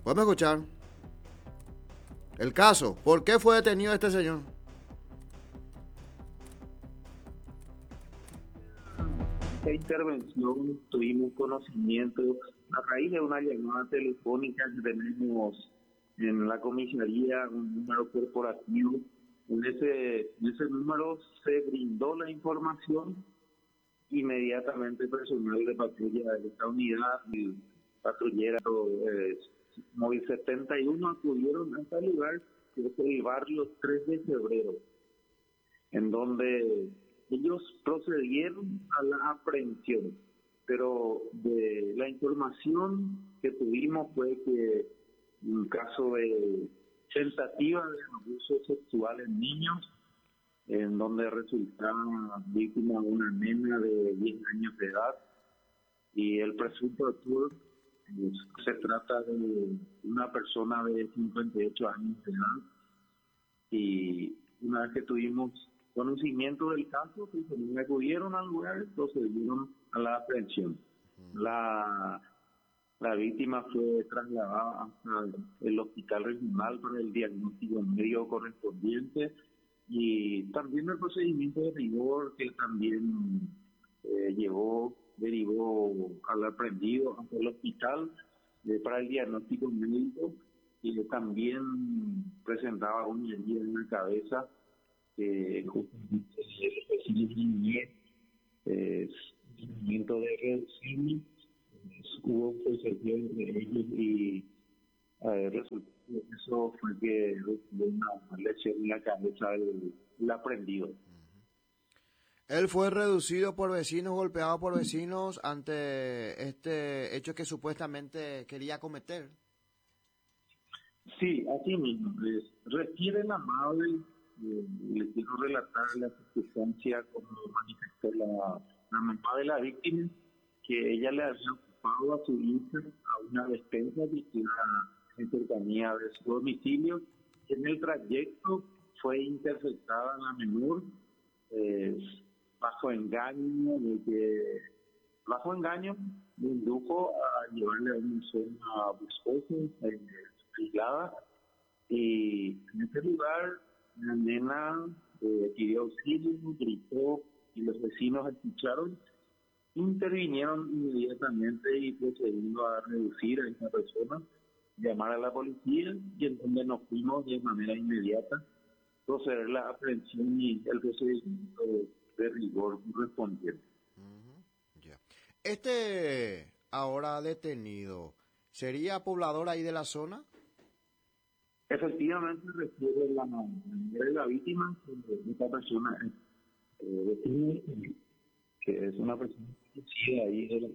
Podemos escuchar el caso. ¿Por qué fue detenido este señor? Esta intervención tuvimos conocimiento a raíz de una llamada telefónica que tenemos en la comisaría, un número corporativo. En ese número se brindó la información. Inmediatamente personal de patrulla de esta unidad y patrullera móvil 71 acudieron a este lugar, que es el barrio 3 de febrero, en donde ellos procedieron a la aprehensión. Pero de la información que tuvimos fue que un caso de tentativa de abuso sexual en niños, en donde resultaba víctima una nena de 10 años de edad, y el presunto autor se trata de una persona de 58 años de edad. Y una vez que tuvimos conocimiento del caso, pues me acudieron al lugar, procedieron a la aprehensión. La víctima fue trasladada hasta el hospital regional para el diagnóstico médico correspondiente, y también el procedimiento de rigor que también derivó al aprendido ante el hospital para el diagnóstico médico, y también presentaba una herida en la cabeza que justamente seguimiento de reducirme. Hubo un procedimiento entre ellos y resultó que eso fue que recibió una lesión en la cabeza del aprendido. Él fue reducido por vecinos, golpeado por vecinos ante este hecho que supuestamente quería cometer. Sí, así mismo. Refiere la madre, le quiero relatar la circunstancia como manifestó la mamá de la víctima, que ella le había ocupado a su hija a una despensa que queda en cercanía de su domicilio. En el trayecto fue interceptada la menor, eh, bajo engaño, le indujo a llevarle a una zona boscosa, aislada, y en ese lugar la nena pidió auxilio, gritó, y los vecinos escucharon, intervinieron inmediatamente y procedimos a reducir a esta persona, llamar a la policía, y en donde nos fuimos de manera inmediata, proceder la aprehensión y el procedimiento de rigor correspondiente. Ya. Este ahora detenido, ¿sería poblador ahí de la zona? Efectivamente, refiere la víctima, que esta persona vecina, que es una persona que reside ahí de la.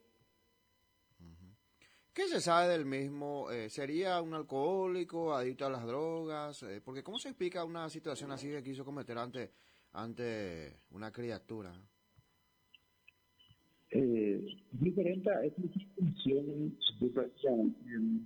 ¿Qué se sabe del mismo? ¿Sería un alcohólico, adicto a las drogas? Porque ¿cómo se explica una situación así que quiso cometer ante una criatura? Diferente a esta distinción, yo prácticamente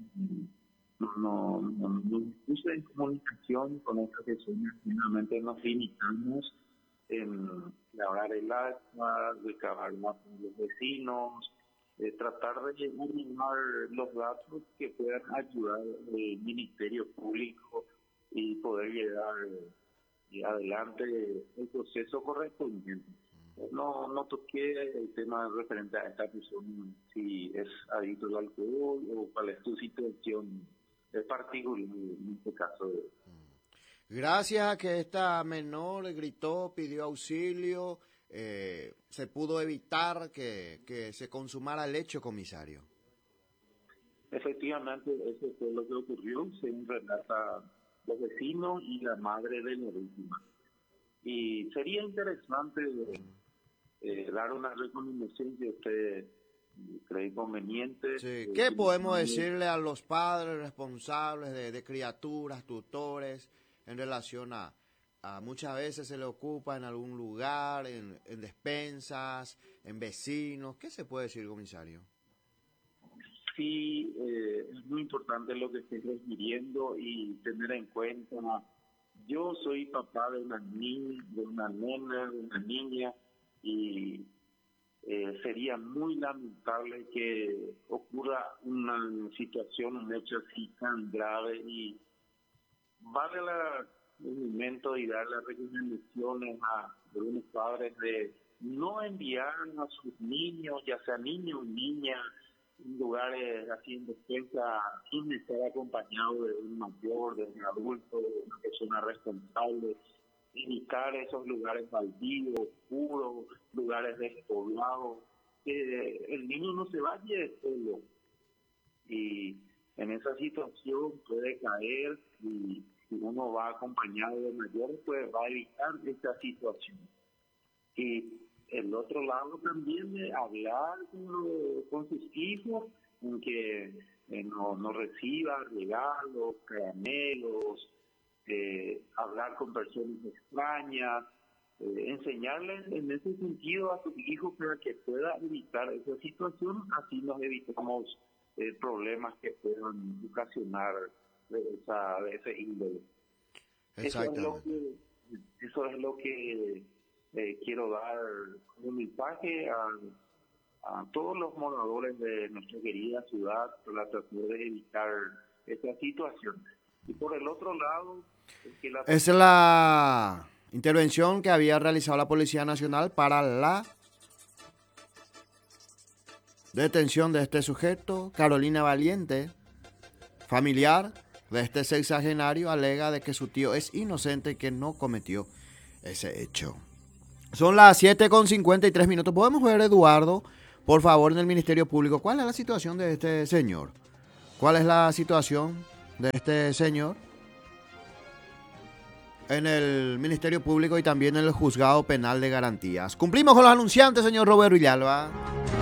no puse en comunicación con esta persona. Finalmente nos limitamos en labrar el acta, recabar más con los vecinos, tratar de eliminar los datos que puedan ayudar al Ministerio Público y poder llevar adelante el proceso correspondiente. No toqué el tema referente a esta persona, si es adicto al alcohol o cuál es su situación particular en este caso. Gracias a que esta menor gritó, pidió auxilio, se pudo evitar que se consumara el hecho, comisario. Efectivamente, eso fue lo que ocurrió, según relata los vecinos y la madre de la víctima. Y sería interesante dar una recomendación que usted cree conveniente. Sí. ¿Qué podemos decirle a los padres responsables de criaturas, tutores, en relación a muchas veces se le ocupa en algún lugar, en despensas, en vecinos? ¿Qué se puede decir, comisario? Sí, es muy importante lo que estoy refiriendo y tener en cuenta. Yo soy papá de una niña, de una nena, de una niña, y sería muy lamentable que ocurra una situación, un hecho así tan grave, y vale el momento y dar las recomendaciones a algunos padres de no enviar a sus niños, ya sea niños o niñas, en lugares así en defensa sin estar acompañado de un mayor, de un adulto, de una persona responsable. Evitar esos lugares baldíos, oscuros, lugares despoblados, que el niño no se vaya solo, y en esa situación puede caer, y si uno va acompañado de mayores, pues va a evitar esta situación. Y el otro lado también de hablar con sus hijos, en que no reciba regalos, caramelos, hablar con personas extrañas, enseñarles en ese sentido a sus hijos para que pueda evitar esa situación, así nos evitamos problemas que puedan ocasionar de ese índole. Exactamente. Eso es lo que quiero dar como mensaje a todos los moradores de nuestra querida ciudad para tratar de evitar esta situación. Y por el otro lado, esa es la intervención que había realizado la Policía Nacional para la detención de este sujeto. Carolina Valiente, familiar de este sexagenario, alega de que su tío es inocente y que no cometió ese hecho. Son las 7:53. ¿Podemos ver, Eduardo, por favor, en el Ministerio Público, cuál es la situación de este señor? ¿Cuál es la situación de este señor en el Ministerio Público y también en el Juzgado Penal de Garantías? Cumplimos con los anunciantes, señor Robert Villalba.